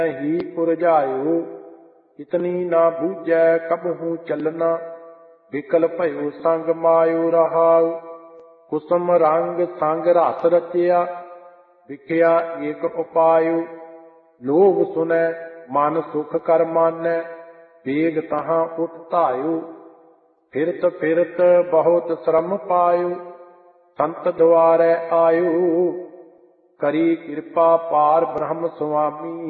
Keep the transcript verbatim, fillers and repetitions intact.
ही पुरजायो, इतनी ना बूझै कबहू चलना, विकल भयो संग मायो रहाओ। कुसुम रंग संग रस रचिया, विख्या एक उपायो। लोभ सुनै मन सुख कर मानै, वेग तहाँ उठ धायो। फिरत फिरत बहुत श्रम पायो, संत द्वारे आयो। करी कृपा पार ब्रह्म स्वामी,